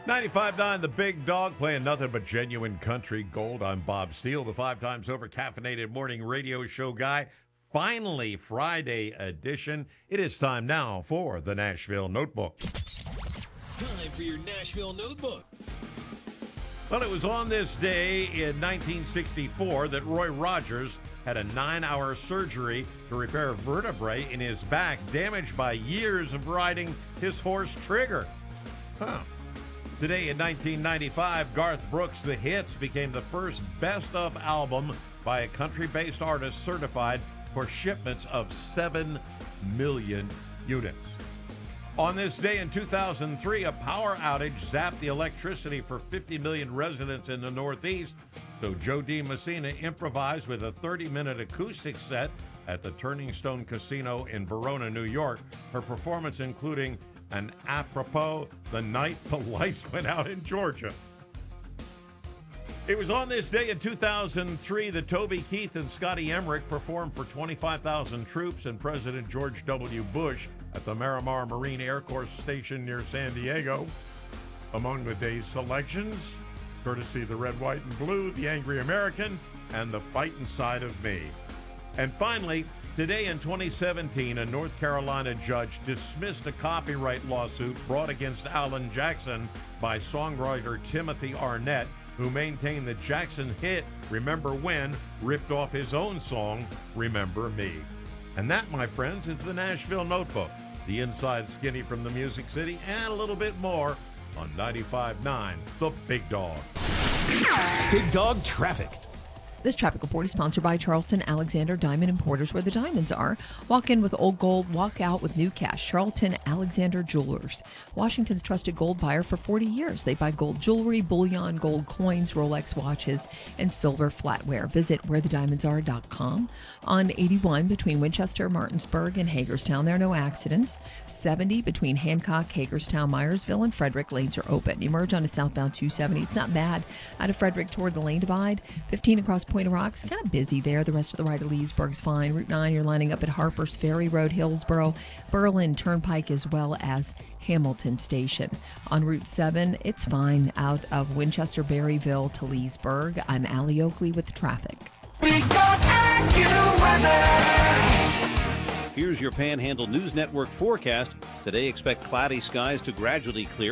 95.9 The Big Dog, playing nothing but genuine country gold. I'm Bob Steele, the 5 times over caffeinated morning radio show guy. Finally, Friday edition. It is time now for the Nashville Notebook. Time for your Nashville Notebook. Well, it was on this day in 1964 that Roy Rogers had a 9-hour surgery to repair vertebrae in his back, damaged by years of riding his horse Trigger. Today in 1995, Garth Brooks' The Hits became the first best-of album by a country-based artist certified for shipments of 7 million units. On this day in 2003, a power outage zapped the electricity for 50 million residents in the Northeast, so Jo Dee Messina improvised with a 30-minute acoustic set at the Turning Stone Casino in Verona, New York, her performance including an apropos the night the lights went out in Georgia. It was on this day in 2003 that Toby Keith and Scotty Emmerich performed for 25,000 troops and President George W. Bush at the Miramar Marine Air Corps Station near San Diego. Among the day's selections, courtesy the Red, White, and Blue, The Angry American, and The Fight Inside of Me. And finally, today in 2017, a North Carolina judge dismissed a copyright lawsuit brought against Alan Jackson by songwriter Timothy Arnett, who maintained that Jackson hit Remember When ripped off his own song, Remember Me. And that, my friends, is the Nashville Notebook, the inside skinny from the Music City, and a little bit more on 95.9 The Big Dog. Big Dog Traffic. This traffic report is sponsored by Charleston Alexander Diamond Importers, where the diamonds are. Walk in with old gold, walk out with new cash. Charlton Alexander Jewelers, Washington's trusted gold buyer for 40 years. They buy gold jewelry, bullion, gold coins, Rolex watches, and silver flatware. Visit wherethediamondsare.com. On 81 between Winchester, Martinsburg, and Hagerstown, there are no accidents. 70 between Hancock, Hagerstown, Myersville, and Frederick, lanes are open. You merge onto southbound 270. It's not bad. Out of Frederick toward the lane divide. 15 across Point of Rocks, kind of busy there. The rest of the right of Leesburg's fine. Route 9, you're lining up at Harper's Ferry Road, Hillsboro, Berlin Turnpike, as well as Hamilton Station. On Route 7, it's fine out of Winchester, Berryville to Leesburg. I'm Allie Oakley with traffic. Here's your Panhandle News Network forecast. Today, expect cloudy skies to gradually clear.